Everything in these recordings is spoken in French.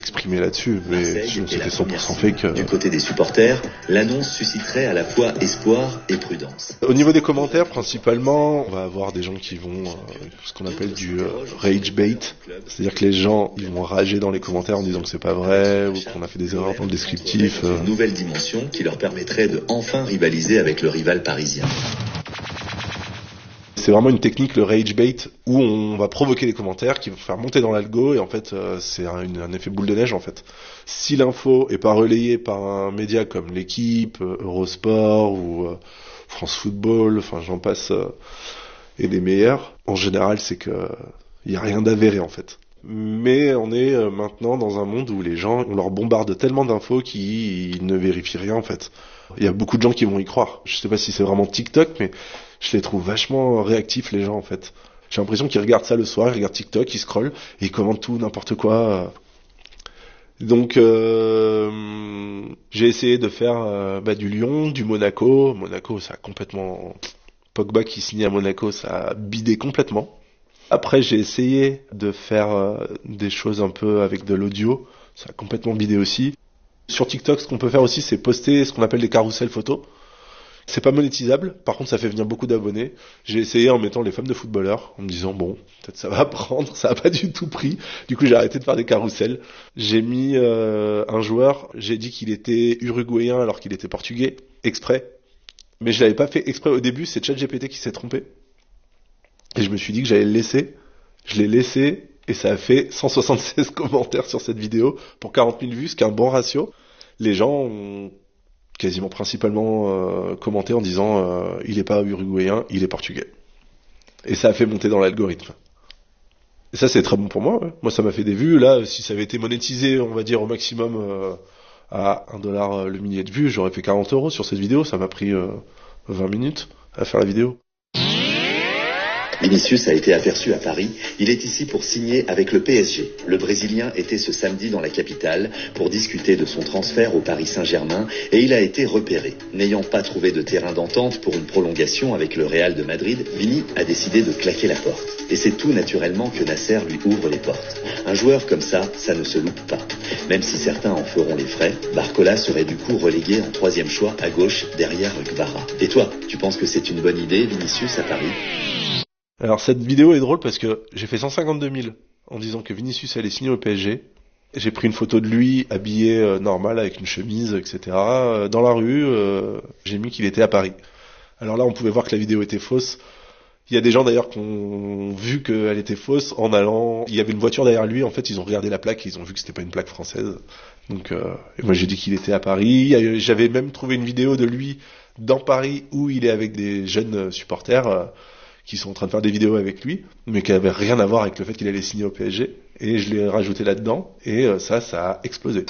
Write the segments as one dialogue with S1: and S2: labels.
S1: Exprimé là-dessus, mais sinon c'était 100% fake.
S2: Du côté des supporters, l'annonce susciterait à la fois espoir et prudence.
S1: Au niveau des commentaires, principalement, on va avoir des gens qui vont ce qu'on appelle du rage bait, c'est-à-dire que les gens ils vont rager dans les commentaires en disant que c'est pas vrai ou qu'on a fait des erreurs dans le descriptif.
S2: Une nouvelle dimension qui leur permettrait de enfin rivaliser avec le rival parisien.
S1: C'est vraiment une technique, le rage bait, où on va provoquer les commentaires qui vont faire monter dans l'algo et en fait c'est un effet boule de neige en fait. Si l'info est pas relayée par un média comme l'équipe, Eurosport ou France Football, enfin j'en passe et des meilleurs, en général c'est que y a rien d'avéré en fait. Mais on est maintenant dans un monde où les gens, on leur bombarde tellement d'infos qu'ils ne vérifient rien en fait. Il y a beaucoup de gens qui vont y croire. Je sais pas si c'est vraiment TikTok, mais je les trouve vachement réactifs les gens en fait. J'ai l'impression qu'ils regardent ça le soir, ils regardent TikTok, ils scrollent et ils commentent tout, n'importe quoi. Donc j'ai essayé de faire du Lyon, du Monaco. Monaco ça a complètement... Pogba qui signe à Monaco, ça a bidé complètement. Après j'ai essayé de faire des choses un peu avec de l'audio, ça a complètement bidé aussi. Sur TikTok, ce qu'on peut faire aussi, c'est poster ce qu'on appelle des carousels photos. C'est pas monétisable, par contre ça fait venir beaucoup d'abonnés. J'ai essayé en mettant les femmes de footballeurs, en me disant bon, peut-être ça va prendre, ça a pas du tout pris. Du coup j'ai arrêté de faire des carousels. J'ai mis un joueur, j'ai dit qu'il était uruguayen alors qu'il était portugais, exprès. Mais je l'avais pas fait exprès au début, c'est ChatGPT qui s'est trompé. Et je me suis dit que j'allais le laisser. Je l'ai laissé et ça a fait 176 commentaires sur cette vidéo pour 40 000 vues, ce qui est un bon ratio. Les gens ont quasiment principalement commenté en disant il est pas uruguayen, il est portugais. Et ça a fait monter dans l'algorithme. Et ça c'est très bon pour moi. Ouais. Moi ça m'a fait des vues. Là si ça avait été monétisé on va dire au maximum à $1 le millier de vues, j'aurais fait 40 € sur cette vidéo. Ça m'a pris 20 minutes à faire la vidéo.
S2: Vinicius a été aperçu à Paris. Il est ici pour signer avec le PSG. Le Brésilien était ce samedi dans la capitale pour discuter de son transfert au Paris Saint-Germain et il a été repéré. N'ayant pas trouvé de terrain d'entente pour une prolongation avec le Real de Madrid, Vini a décidé de claquer la porte. Et c'est tout naturellement que Nasser lui ouvre les portes. Un joueur comme ça ne se loupe pas. Même si certains en feront les frais, Barcola serait du coup relégué en 3e choix à gauche derrière Gbara. Et toi, tu penses que c'est une bonne idée, Vinicius à Paris ?
S1: Alors cette vidéo est drôle parce que j'ai fait 152 000 en disant que Vinicius allait signer au PSG. J'ai pris une photo de lui habillé normal avec une chemise, etc. Dans la rue, j'ai mis qu'il était à Paris. Alors là, on pouvait voir que la vidéo était fausse. Il y a des gens d'ailleurs qui ont vu qu'elle était fausse en allant... Il y avait une voiture derrière lui, en fait ils ont regardé la plaque et ils ont vu que c'était pas une plaque française. Donc et moi j'ai dit qu'il était à Paris. J'avais même trouvé une vidéo de lui dans Paris où il est avec des jeunes supporters... qui sont en train de faire des vidéos avec lui, mais qui n'avaient rien à voir avec le fait qu'il allait signer au PSG. Et je l'ai rajouté là-dedans, et ça a explosé.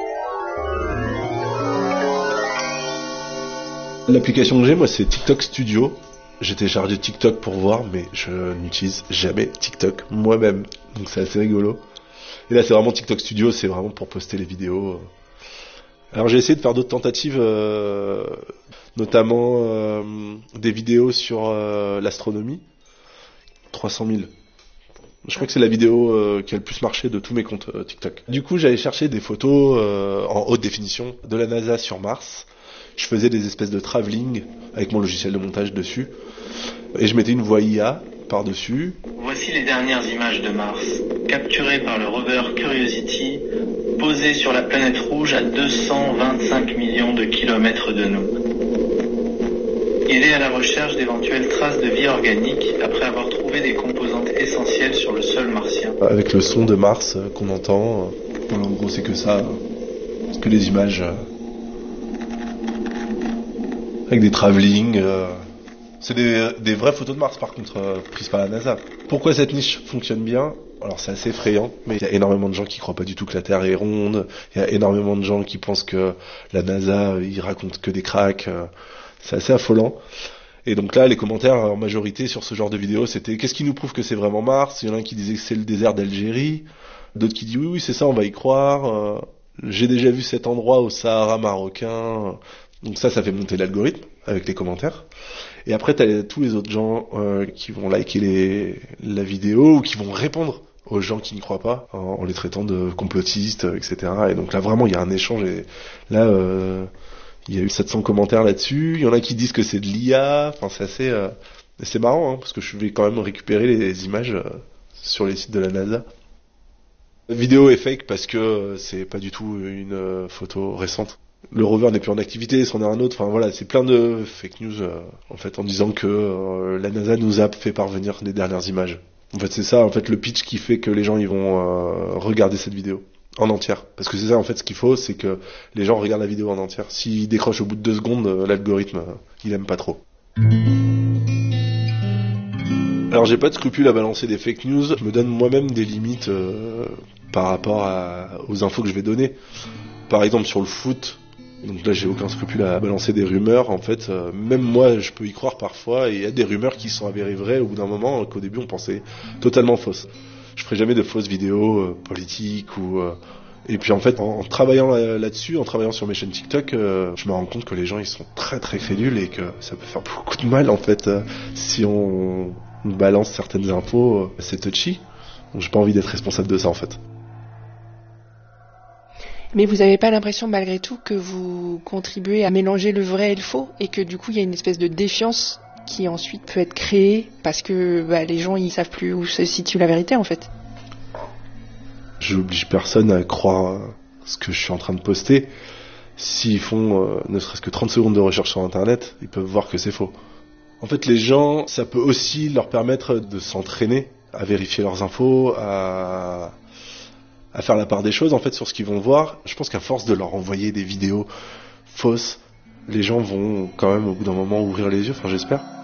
S1: L'application que j'ai, moi, c'est TikTok Studio. J'ai téléchargé TikTok pour voir, mais je n'utilise jamais TikTok moi-même. Donc c'est assez rigolo. Et là, c'est vraiment TikTok Studio, c'est vraiment pour poster les vidéos. Alors j'ai essayé de faire d'autres tentatives, notamment des vidéos sur l'astronomie. 300 000. Je crois que c'est la vidéo qui a le plus marché de tous mes comptes TikTok. Du coup, j'allais chercher des photos en haute définition de la NASA sur Mars. Je faisais des espèces de travelling avec mon logiciel de montage dessus. Et je mettais une voix IA par-dessus.
S3: Voici les dernières images de Mars, capturées par le rover Curiosity, posé sur la planète rouge à 225 millions de kilomètres de nous. Il est à la recherche d'éventuelles traces de vie organique après avoir trouvé des composantes essentielles sur le sol martien.
S1: Avec le son de Mars qu'on entend, voilà, en gros c'est que ça, c'est que les images avec des travelling. C'est des vraies photos de Mars par contre, prises par la NASA. Pourquoi cette niche fonctionne bien ? Alors c'est assez effrayant, mais il y a énormément de gens qui croient pas du tout que la Terre est ronde, il y a énormément de gens qui pensent que la NASA, ils racontent que des cracks, c'est assez affolant. Et donc là, les commentaires en majorité sur ce genre de vidéos, c'était qu'est-ce qui nous prouve que c'est vraiment Mars ? Il y en a un qui disait que c'est le désert d'Algérie, d'autres qui disent oui c'est ça, on va y croire, j'ai déjà vu cet endroit au Sahara marocain. Donc ça fait monter l'algorithme avec les commentaires. Et après, t'as tous les autres gens qui vont liker la vidéo ou qui vont répondre aux gens qui n'y croient pas, en les traitant de complotistes, etc. Et donc là, vraiment, il y a un échange. Et là, il y a eu 700 commentaires là-dessus. Il y en a qui disent que c'est de l'IA. Enfin, c'est assez... c'est marrant, hein, parce que je vais quand même récupérer les images sur les sites de la NASA. La vidéo est fake parce que c'est pas du tout une photo récente. Le rover n'est plus en activité, c'en est un autre. Enfin voilà, c'est plein de fake news en fait, en disant que la NASA nous a fait parvenir les dernières images. En fait, c'est ça, en fait, le pitch qui fait que les gens ils vont regarder cette vidéo en entière. Parce que c'est ça, en fait, ce qu'il faut, c'est que les gens regardent la vidéo en entière. S'ils décrochent au bout de 2 secondes, l'algorithme, il aime pas trop. Alors j'ai pas de scrupule à balancer des fake news, je me donne moi-même des limites par rapport aux infos que je vais donner. Par exemple sur le foot, donc là j'ai aucun scrupule à balancer des rumeurs, en fait, même moi je peux y croire parfois, et il y a des rumeurs qui sont avérées vraies au bout d'un moment, qu'au début on pensait totalement fausses. Je ferai jamais de fausses vidéos politiques ou... Et puis en fait, en travaillant là-dessus, en travaillant sur mes chaînes TikTok, je me rends compte que les gens ils sont très très crédules et que ça peut faire beaucoup de mal en fait si on balance certaines infos, c'est touchy. Donc j'ai pas envie d'être responsable de ça en fait.
S4: Mais vous avez pas l'impression malgré tout que vous contribuez à mélanger le vrai et le faux et que du coup il y a une espèce de défiance qui ensuite peut être créée parce que les gens ils savent plus où se situe la vérité en fait?
S1: J'oblige personne à croire ce que je suis en train de poster. S'ils font ne serait-ce que 30 secondes de recherche sur internet, ils peuvent voir que c'est faux. En fait, les gens, ça peut aussi leur permettre de s'entraîner, à vérifier leurs infos, à faire la part des choses, en fait, sur ce qu'ils vont voir. Je pense qu'à force de leur envoyer des vidéos fausses, les gens vont quand même, au bout d'un moment, ouvrir les yeux, enfin, j'espère.